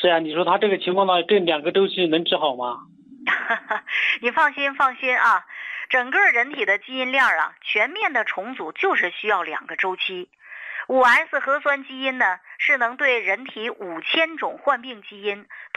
是啊，你说他这个情况呢，这2个周期能治好吗？ 你放心啊，整个人体的基因链啊，全面的重组就是需要2个周期。5S 核酸基因呢，是能对人体5000种患病基因